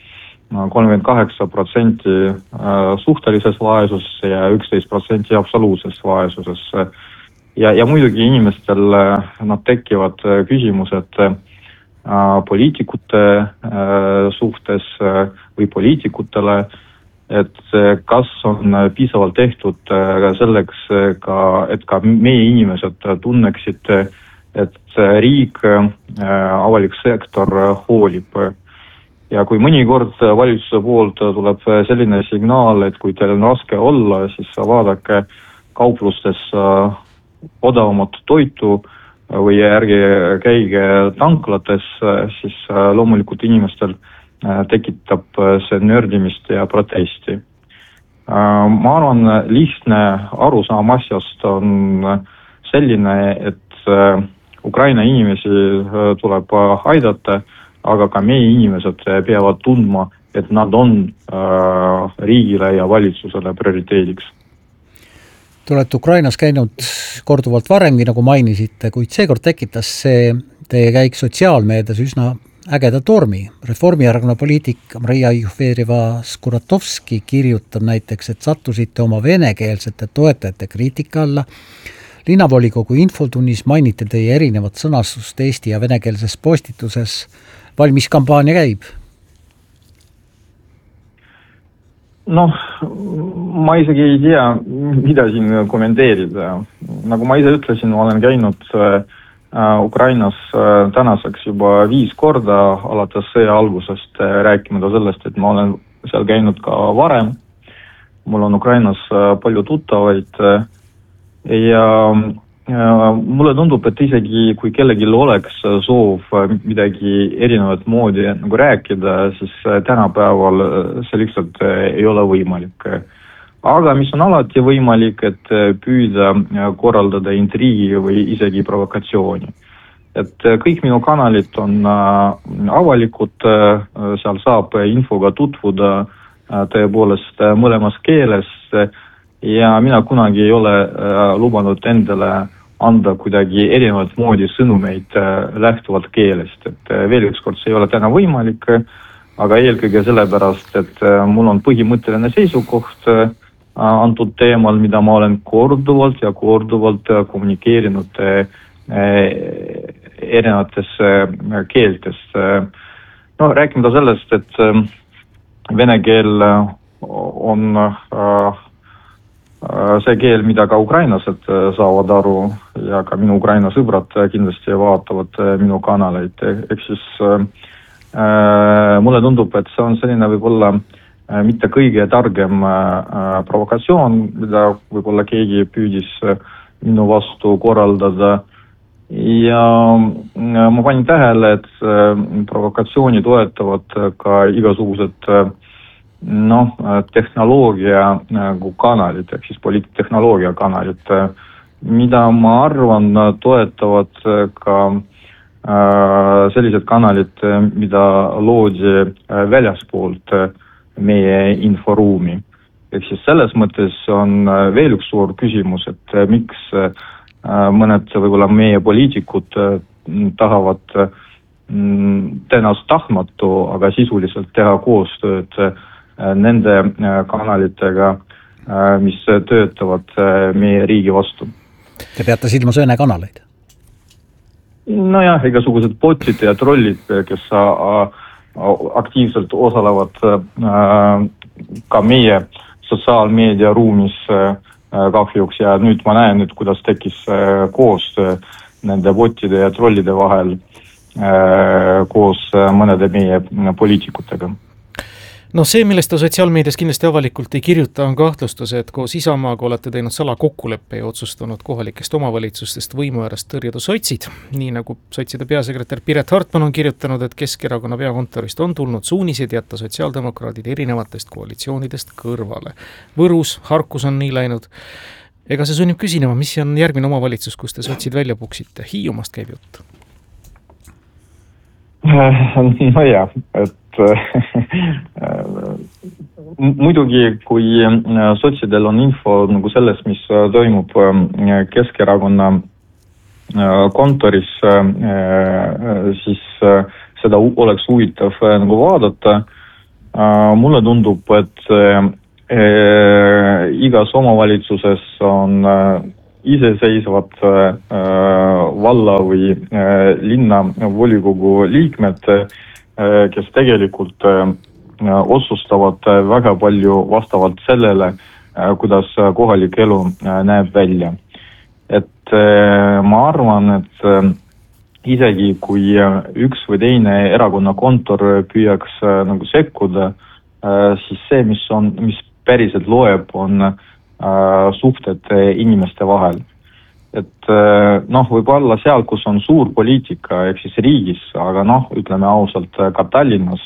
38% suhtelises vaesuses ja 11% absoluutses vaesuses. Ja muidugi inimestel tekivad küsimused poliitikute suhtes või poliitikutele, et kas on piisavalt tehtud selleks, et ka meie inimesed tunneksid, et riik, avalik sektor hoolib. Ja kui mõnikord valitsuse poolt tuleb selline signaal, et kui teil on raske olla, siis vaadake kauplustes odavamat toitu või ärge käige tanklates, siis loomulikult inimestel tekitab see nördimist ja protesti. Ma arvan, lihtne arusaam asjast on selline, et Ukraina inimesi tuleb aidata, aga ka meie inimesed peavad tundma, et nad on riigile ja valitsusele prioriteediks. Te olete Ukrainas käinud korduvalt varemgi, nagu mainisite, kuid seekord tekitas see teie käik sotsiaalmeedias üsna ägeda tormi. Reformierakonna poliitik Maria Jufereva-Skuratovski kirjutab näiteks, et sattusite oma venekeelsete toetajate kriitika alla. Linnavolikogu infotunnis mainiti teie erinevat sõnastust eesti ja venekeelses postituses. Valmis kampaania käib? Ma isegi ei tea, mida siin kommenteerida. Nagu ma ise ütlesin, ma olen käinud Ukrainas tänaseks juba 5 korda alates sõja algusest, rääkimata sellest, et ma olen seal käinud ka varem. Mul on Ukrainas palju tuttavaid ja mulle tundub, et isegi kui kellelgi oleks soov midagi erinevat moodi nagu rääkida, siis tänapäeval see lihtsalt ei ole võimalik. Aga mis on alati võimalik, et püüda korraldada intriigi või isegi provokatsiooni. Et kõik minu kanalid on avalikud, seal saab infoga tutvuda tõepoolest mõlemas keeles ja mina kunagi ei ole lubanud endale anda kuidagi erinevat moodi sõnumeid lähtuvalt keelest. Et veel ükskord see ei ole täna võimalik, aga eelkõige sellepärast, et mul on põhimõtteline seisukoht antud teemal, mida ma olen korduvalt kommunikeerinud erinevates keeltes. Rääkimata sellest, et vene keel on see keel, mida ka ukrainlased saavad aru ja ka minu Ukraina sõbrad kindlasti vaatavad minu kanaleid. Ehk siis mulle tundub, et see on selline võib-olla mitte kõige targem provokatsioon, mida võib-olla keegi püüdis minu vastu korraldada. Ja ma panin tähele, et provokatsiooni toetavad ka igasugused tehnoloogia nagu kanalid, ehk siis poliittehnoloogia kanalid, mida ma arvan toetavad ka sellised kanalid, mida loodi väljaspoolt meie inforuumi. Ehk siis selles mõttes on veel üks suur küsimus, et miks mõned võib-olla meie poliitikud tahavad tõenäoliselt tahtmatu, aga sisuliselt teha koostööd nende kanalitega, mis töötavad meie riigi vastu. Te peate silmas Vene kanaleid? Nojah, igasugused botid ja trollid, kes aktiivselt osalevad ka meie sotsiaalmeedia ruumis kahjuks ja nüüd ma näen, kuidas tekkis koostöö nende botide ja trollide vahel koos mõnede meie poliitikutega. No see, millest ta sotsiaalmeedias kindlasti avalikult ei kirjuta, on kahtlustus, et koos Isamaaga olete teinud salakokkuleppe ja otsustanud kohalikest omavalitsustest võimu äärest tõrjuda sotsid. Nii nagu sotside peasekretär Piret Hartman on kirjutanud, et Keskerakonna peakontorist on tulnud suunised jätta sotsiaaldemokraadid erinevatest koalitsioonidest kõrvale. Võrus, Harkus on nii läinud. Ega see sunnib küsinema, mis on järgmine omavalitsus, kus te sotsid välja puksite? Hiiumast käib jutt. No ja, et muidugi, kui sotsidel on info nagu sellest, mis toimub Keskerakonna kontoris, siis seda oleks huvitav nagu vaadata. Mulle tundub, et igas omavalitsuses on iseseisvad valla või linna volikogu liikmed, kes tegelikult otsustavad väga palju vastavalt sellele, kuidas kohalik elu näeb välja. Et ma arvan, et isegi kui üks või teine erakonna kontor püüaks nagu sekkuda, siis see, mis päriselt loeb, on suhted inimeste vahel. Et võib-olla seal, kus on suur poliitika, ehk siis riigis, aga ütleme ausalt, ka Tallinnas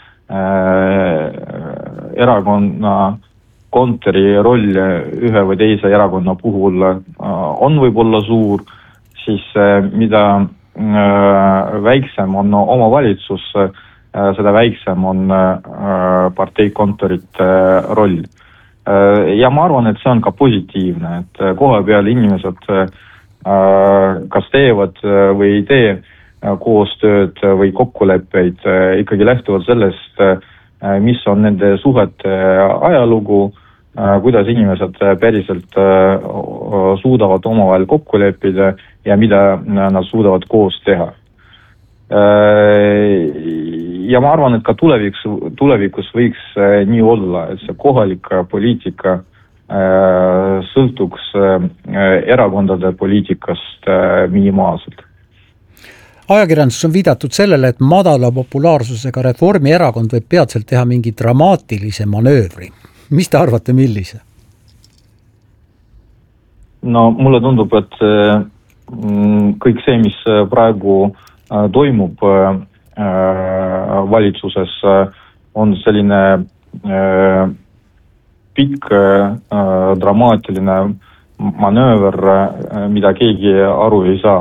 erakonna kontori roll ühe või teise erakonna puhul on võib-olla suur, siis mida väiksem on omavalitsus, seda väiksem on parteikontorite roll. Ja ma arvan, et see on ka positiivne, et koha peal inimesed kas teevad või ei tee koostööd või kokkuleppeid, ikkagi lähtuvad sellest, mis on nende suhete ajalugu, kuidas inimesed päriselt suudavad omavahel kokku leppida ja mida nad suudavad koos teha. Ja ma arvan, et ka tulevikus võiks nii olla, et see kohalik poliitika sõltuks erakondade poliitikast minimaalselt. Ajakirjandus on viidatud sellele, et madala populaarsusega Reformierakond võib peatselt teha mingi dramaatilise manöövri. Mis te arvate, millise? No mulle tundub, et kõik see, mis praegu toimub valitsuses, on selline pikk dramaatiline manööver, mida keegi aru ei saa.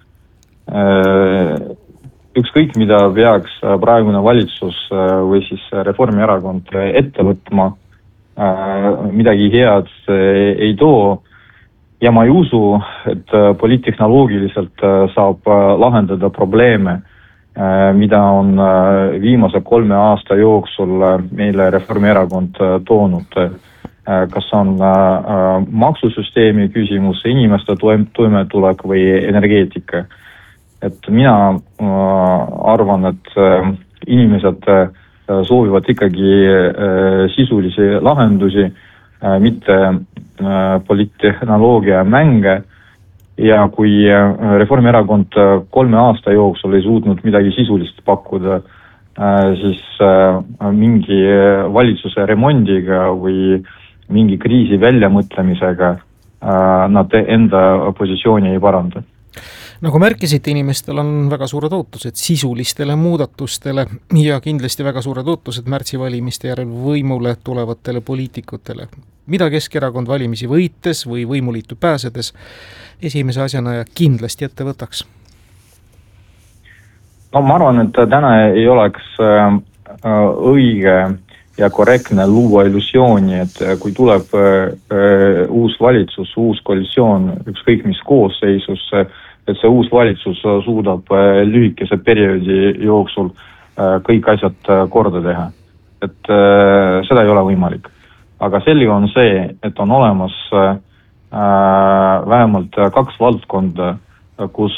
Ükskõik, mida peaks praegune valitsus või siis Reformierakond ette võtma, midagi head ei too. Ja ma ei usu, et poliittehnoloogiliselt saab lahendada probleeme, mida on viimase 3 aasta jooksul meile Reformierakond toonud. Kas on maksusüsteemi küsimus, inimeste toimetulek või energeetika. Et mina arvan, et inimesed soovivad ikkagi sisulisi lahendusi, mitte poliittehnoloogia mänge, ja kui Reformierakond 3 aasta jooksul ei suutnud midagi sisulist pakkuda, siis mingi valitsuse remondiga või mingi kriisi väljamõtlemisega nad enda positsiooni ei paranda. Nagu märkisite, inimestel on väga suured ootused sisulistele muudatustele ja kindlasti väga suured ootused märtsivalimiste järel võimule tulevatele poliitikutele. Mida Keskerakond valimisi võites või võimuliitu pääsedes esimese asjana ja kindlasti ette võtaks? No ma arvan, et täna ei oleks õige ja korrektne luua illusiooni, et kui tuleb uus valitsus, uus koalitsioon, ükskõik mis koosseisus, et see uus valitsus suudab lühikese perioodi jooksul kõik asjad korda teha. Et seda ei ole võimalik. Aga selge on see, et on olemas vähemalt 2 valdkonda, kus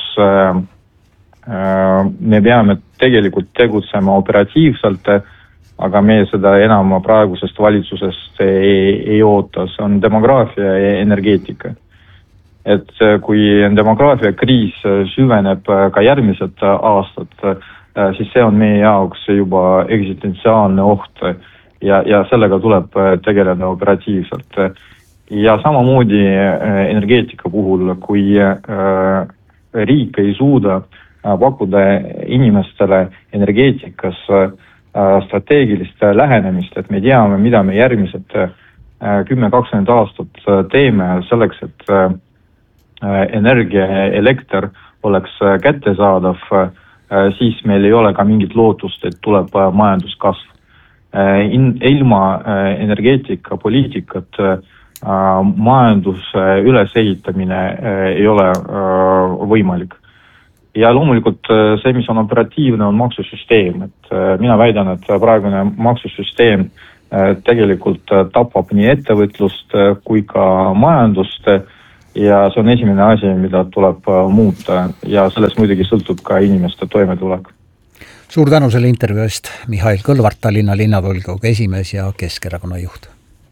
me peame tegelikult tegutsema operatiivselt, aga me seda enam praegusest valitsusest ei oota. See on demograafia ja energeetika. Et kui demograafia kriis süveneb ka järgmised aastad, siis see on meie jaoks juba eksistentsiaalne oht. ja sellega tuleb tegeleda operatiivselt. Ja samamoodi energeetika puhul, kui riik ei suuda pakkuda inimestele energeetikas strateegilist lähenemist, et me teame, mida me järgmised 10-20 aastat teeme selleks, et energia, elekter oleks kättesaadav, siis meil ei ole ka mingit lootust, et tuleb majanduskasv. Ilma energeetika poliitikat majanduse ülesehitamine ei ole võimalik. Ja loomulikult see, mis on operatiivne, on maksusüsteem. Et mina väidan, et praegune maksusüsteem tegelikult tapab nii ettevõtlust kui ka majandust ja see on esimene asi, mida tuleb muuta ja sellest muidugi sõltub ka inimeste toimetulek. Suur tänu selle intervjuu eest, Mihhail Kõlvart, Tallinna linnavolikogu esimees ja Keskerakonna juht.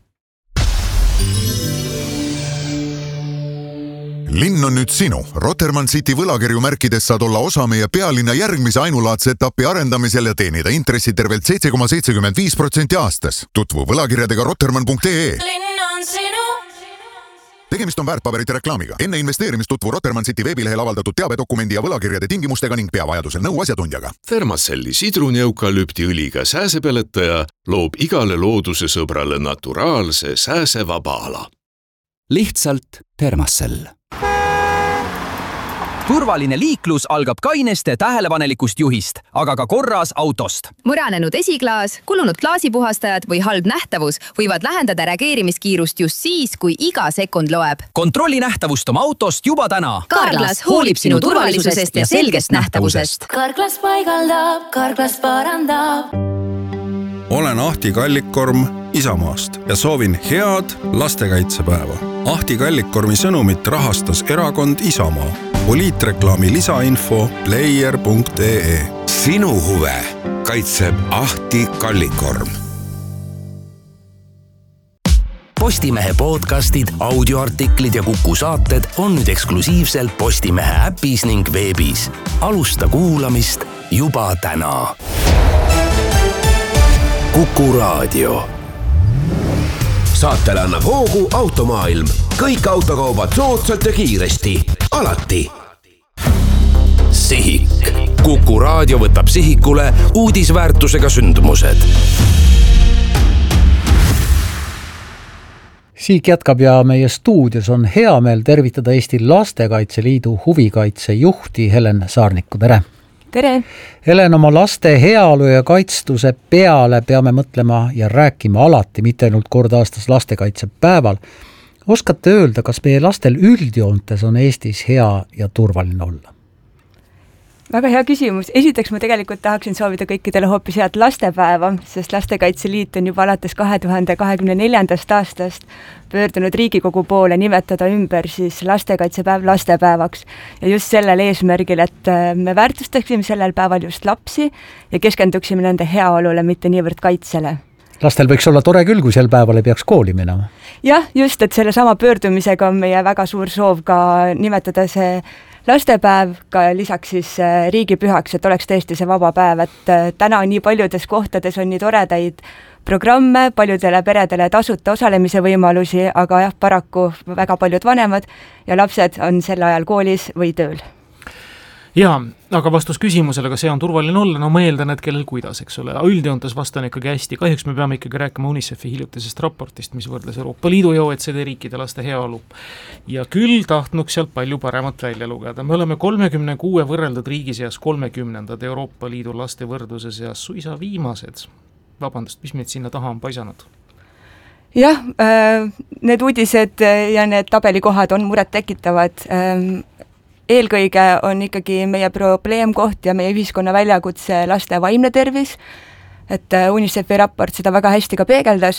Linn on nüüd sinu. Rotermann City võlakirju märkides saad olla osa meie pealinna järgmise ainulaadse etapi arendamisel ja teenida intressi tervelt 7,75% aastas. Tutvu võlakirjadega rotermann.ee. Linn on sinu. Tegemist on väärtpaberite reklaamiga. Enne investeerimist tutvu Rotermann City veebilehel avaldatud teabedokumendi ja võlakirjade tingimustega ning pea vajadusel nõu asjatundjaga. Thermacelli sidruneukalüptiõliga sääsepeletaja loob igale looduse sõbrale naturaalse sääsevaba ala. Lihtsalt Thermacell. Turvaline liiklus algab kaineste tähelepanelikust juhist, aga ka korras autost. Mõranenud esiklaas, kulunud klaasipuhastajad või halb nähtavus võivad lähendada reageerimiskiirust just siis, kui iga sekund loeb. Kontrolli nähtavust oma autost juba täna. Carglass hoolib sinu turvalisusest ja selgest nähtavusest. Carglass paigaldab, Carglass parandab. Olen Ahti Kallikkorm Isamaast ja soovin head lastekaitsepäeva. Ahti Kallikkormi sõnumit rahastas erakond Isamaa. Poliitreklaami lisainfo player.ee. Sinu huve kaitseb Ahti Kallikkorm. Postimehe podcastid, audioartiklid ja Kuku saated on nüüd eksklusiivselt Postimehe äpis ning veebis. Alusta kuulamist juba täna. Kuku Raadio. Saatele annab hoogu Automaailm. Kõik autokaubad soodsalt ja kiiresti. Alati. Sihik. Kuku Raadio võtab sihikule uudisväärtusega sündmused. Siik jätkab ja meie stuudios on hea meel tervitada Eesti Lastekaitse Liidu huvikaitse juhti Helen Saarnikku. Tere! Tere! Helen, oma laste heaolu ja kaitstuse peale peame mõtlema ja rääkima alati, mitte ainult kord aastas lastekaitsepäeval. Oskate öelda, kas meie lastel üldjoontes on Eestis hea ja turvaline olla? Väga hea küsimus. Esiteks ma tegelikult tahaksin soovida kõikidele hoopis head lastepäeva, sest Lastekaitse Liit on juba alates 2024. aastast pöördunud Riigikogu poole nimetada ümber siis lastekaitsepäev lastepäevaks. Ja just sellel eesmärgil, et me väärtustaksime sellel päeval just lapsi ja keskenduksime nende heaolule, mitte niivõrd kaitsele. Lastel võiks olla tore küll, kui sel päeval ei peaks kooli minema. Jah, just, et selle sama pöördumisega on meie väga suur soov ka nimetada see lastepäev ka lisaks siis riigipühaks, et oleks tõesti see vaba päev, et täna nii paljudes kohtades on nii toredaid programme, paljudele peredele tasuta osalemise võimalusi, aga jah, paraku väga paljud vanemad ja lapsed on sel ajal koolis või tööl. Jaa, aga vastus küsimusele, kas see on turvaline olla, no ma eeldan, et kellel kuidas, eks ole. Üldjoontes vastan ikkagi hästi. Kahjuks me peame ikkagi rääkima UNICEF-i hiljutisest raportist, mis võrdles Euroopa Liidu ja OECD riikide laste heaolu. Ja küll tahtnuks sealt palju paremat välja lugeda. Me oleme 36 võrreldud riigi seas 30. Euroopa Liidu laste võrdluse seas suisa viimased. Vabandust, mis meid sinna taha on paisanud? Jah, need uudised ja need tabelikohad on muret tekitavad. Eelkõige on ikkagi meie probleemkoht ja meie ühiskonna väljakutse laste vaimne tervis, et UNICEF-i raport seda väga hästi ka peegeldas,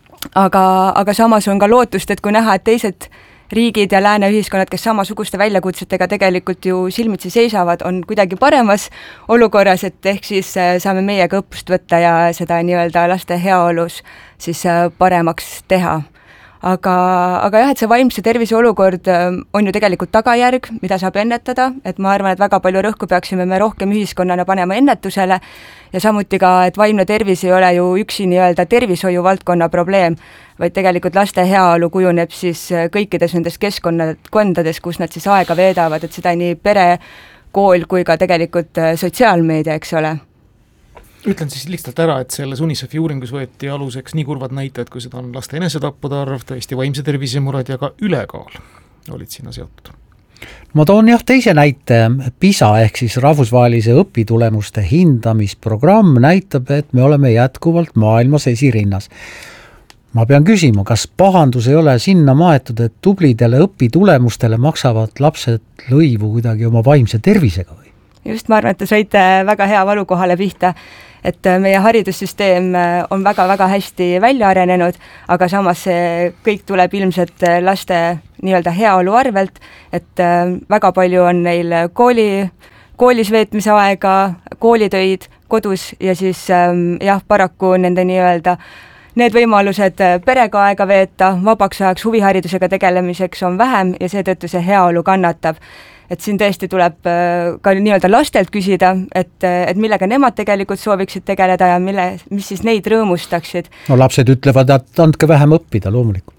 aga samas on ka lootust, et kui näha, et teised riigid ja lääne ühiskonnad, kes samasuguste väljakutsetega tegelikult ju silmitsi seisavad, on kuidagi paremas olukorras, et ehk siis saame meiega õppust võtta ja seda nii-öelda laste heaolus siis paremaks teha. aga jah, et see vaimse tervise olukord on ju tegelikult tagajärg, mida saab ennetada, et ma arvan, et väga palju rõhku peaksime me rohkem ühiskonnana panema ennetusele ja samuti ka, et vaimne tervis ei ole ju üksi nii-öelda tervishoiu valdkonna probleem, vaid tegelikult laste heaolu kujuneb siis kõikides nendes keskkondades, kus nad siis aega veedavad, et seda nii pere, kool kui ka tegelikult sotsiaalmeedia, eks ole. Ütlen siis lihtsalt ära, et selles UNICEF-i uuringus võeti aluseks nii kurvad näitajad, kui seda on laste enesetappude arv, tõesti vaimse tervise mured ja ka ülekaal olid sinna seotud. Ma toon jah teise näite, PISA ehk siis rahvusvahelise õpitulemuste hindamisprogramm näitab, et me oleme jätkuvalt maailmas esirinnas. Ma pean küsima, kas pahandus ei ole sinna maetud, et tublidele õpitulemustele maksavad lapsed lõivu kuidagi oma vaimse tervisega või? Just, ma arvan, et te saite väga hea valukohale pihta, et meie haridussüsteem on väga-väga hästi välja arenenud, aga samas see kõik tuleb ilmselt laste nii-öelda heaolu arvelt, et väga palju on neil koolis veetmise aega, koolitöid kodus ja siis jah, paraku nende nii-öelda need võimalused perega aega veeta, vabaks ajaks huviharidusega tegelemiseks on vähem ja seetõttu see heaolu kannatab. Et siin tõesti tuleb ka nii-öelda lastelt küsida, et millega nemad tegelikult sooviksid tegeleda ja mis siis neid rõõmustaksid. No lapsed ütlevad, et andke vähem õppida loomulikult.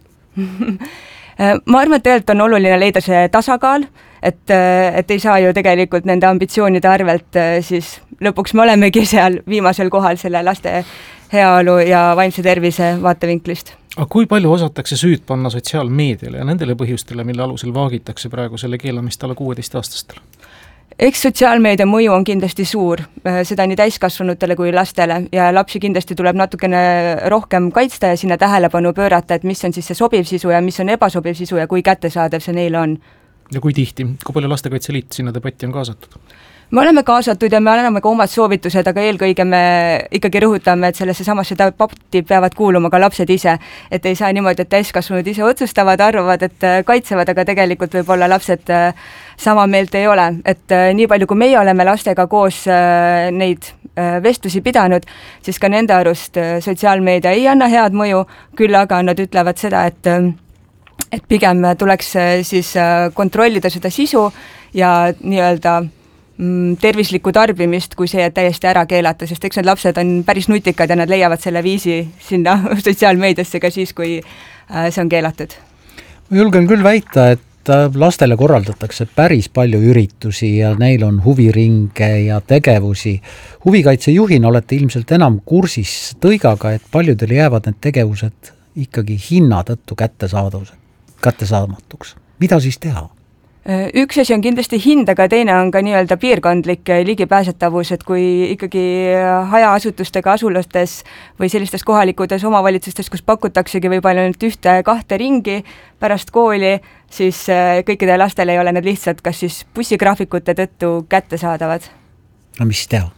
Ma arvan, et tegelikult on oluline leida see tasakaal, et ei saa ju tegelikult nende ambitsioonide arvelt siis lõpuks me olemegi seal viimasel kohal selle laste heaolu ja vaimse tervise vaatevinklist. Aga kui palju osatakse süüd panna sotsiaalmeediale ja nendele põhjustele, mille alusel vaagitakse praegu selle keelamist alla 16-aastastele? Eks sotsiaalmeedia mõju on kindlasti suur, seda nii täiskasvanutele kui lastele ja lapsi kindlasti tuleb natukene rohkem kaitsta ja sinna tähelepanu pöörata, et mis on siis see sobiv sisu ja mis on ebasobiv sisu ja kui kättesaadav see neile on. Ja kui tihti, kui palju Lastekaitse Liit sinna debatti on kaasatud? Me oleme kaasatud ja me anname ka omad soovitused, aga eelkõige me ikkagi rõhutame, et sellesse samasse debatti peavad kuuluma ka lapsed ise, et ei saa niimoodi, et täiskasvanud ise otsustavad, arvavad, et kaitsevad, aga tegelikult võib-olla lapsed sama meelt ei ole, et nii palju kui meie oleme lastega koos neid vestlusi pidanud, siis ka nende arust sotsiaalmeedia ei anna head mõju, küll aga nad ütlevad seda, et pigem tuleks siis kontrollida seda sisu ja nii-öelda tervislikku tarbimist, kui see täiesti ära keelata, sest eks need lapsed on päris nutikad ja nad leiavad selle viisi sinna sotsiaalmeediasse ka siis, kui see on keelatud. Ma julgen küll väita, et lastele korraldatakse päris palju üritusi ja neil on huviringe ja tegevusi. Huvikaitsejuhina olete ilmselt enam kursis tõigaga, et paljudel jäävad need tegevused ikkagi hinna tõttu kättesaamatuks. Mida siis teha? Üks asi on kindlasti hind, aga teine on ka nii-öelda piirkondlik ligipääsetavus, et kui ikkagi hajaasutustega asulastes või sellistes kohalikudes omavalitsustes, kus pakutaksegi võib-olla nüüd 1-2 ringi pärast kooli, siis kõikide lastele ei ole need lihtsalt kas siis bussigraafikute tõttu kättesaadavad. No mis teha?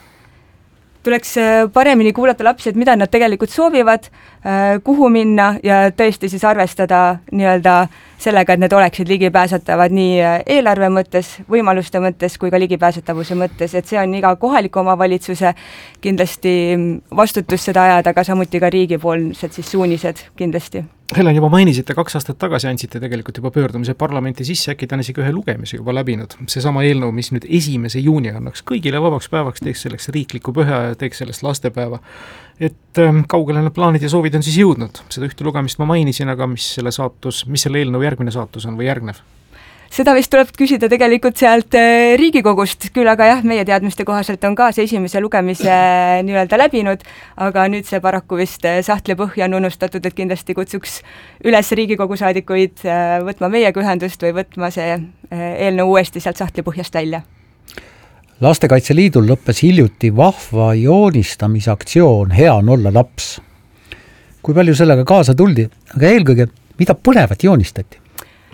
Tuleks paremini kuulata lapsi, et mida nad tegelikult soovivad, kuhu minna ja tõesti siis arvestada nii-öelda sellega, et need oleksid ligipääsetavad nii eelarve mõttes, võimaluste mõttes kui ka ligipääsetavuse mõttes, et see on iga kohaliku omavalitsuse kindlasti vastutus seda ajada, aga samuti ka riigipoolsed siis suunised kindlasti. Helen, juba mainisite, 2 aastat tagasi andsite tegelikult juba pöördumise parlamenti sisse, äkki ta on isegi ühe lugemise juba läbinud. See sama eelnõu, mis nüüd 1. juuni annaks kõigile vabaks päevaks, teeks selleks riikliku püha ja teeks sellest lastepäeva. Et kaugele need plaanid ja soovid on siis jõudnud? Seda ühte lugemist ma mainisin, aga mis selle eelnõu järgmine saatus on või järgnev? Seda vist tuleb küsida tegelikult sealt Riigikogust, küll aga jah, meie teadmiste kohaselt on ka see 1. lugemise nii-öelda läbinud, aga nüüd see paraku vist sahtlipõhja on unustatud, et kindlasti kutsuks üles Riigikogu saadikuid võtma meiega ühendust või võtma see eelnõu uuesti sealt sahtlipõhjast välja. Lastekaitse Liidul lõppes hiljuti vahva joonistamisaktsioon Hea on olla laps. Kui palju sellega kaasa tuldi, aga eelkõige, mida põnevat joonistati?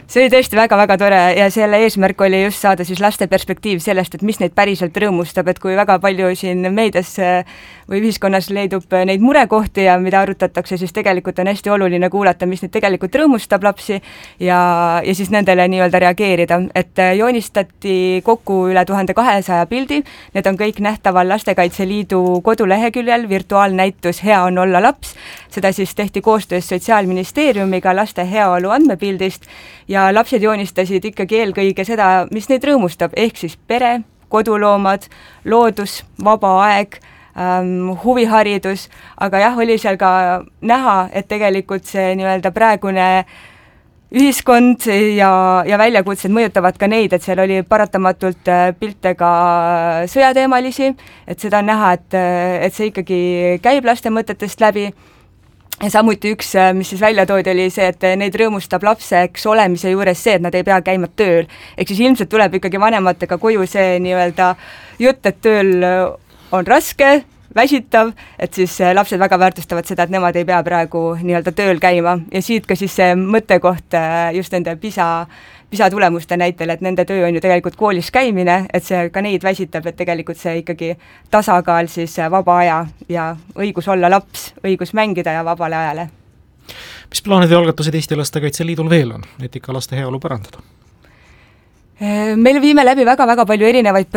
see oli tõesti väga-väga tore ja selle eesmärk oli just saada siis laste perspektiiv sellest, et mis neid päriselt rõõmustab, et kui väga palju siin meedias või ühiskonnas leidub neid murekohti ja mida arutatakse, siis tegelikult on hästi oluline kuulata, mis neid tegelikult rõõmustab lapsi ja siis nendele nii-öelda reageerida. Et joonistati kokku üle 1200 pildi, need on kõik nähtaval Lastekaitse Liidu koduleheküljel, virtuaalnäitus Hea on olla laps, seda siis tehti koostöös Sotsiaalministeeriumiga laste heaolu andmepildist ja lapsed joonistasid ikkagi eelkõige seda, mis neid rõõmustab, ehk siis pere, koduloomad, loodus, vaba aeg, huviharidus, aga jah, oli seal ka näha, et tegelikult see nii-öelda praegune ühiskond ja väljakutsed mõjutavad ka neid, et seal oli paratamatult pilte ka sõjateemalisi, et seda on näha, et see ikkagi käib laste mõtetest läbi. Ja samuti üks, mis siis välja toodi, oli see, et neid rõõmustab lapseks olemise juures see, et nad ei pea käima tööl. Ehk siis ilmselt tuleb ikkagi vanematega koju see nii-öelda jutt, et tööl on raske, väsitav, et siis lapsed väga väärtustavad seda, et nemad ei pea praegu nii-öelda tööl käima ja siit ka siis see mõttekoht just nende PISA tulemuste näitel, et nende töö on ju tegelikult koolis käimine, et see ka neid väsitab, et tegelikult see ikkagi tasakaal siis vaba aja ja õigus olla laps, õigus mängida ja vabale ajale. Mis plaanid ja algatused Eesti Lastekaitse Liidul veel on, et ikka laste heaolu parandada? Meil viime läbi väga-väga palju erinevaid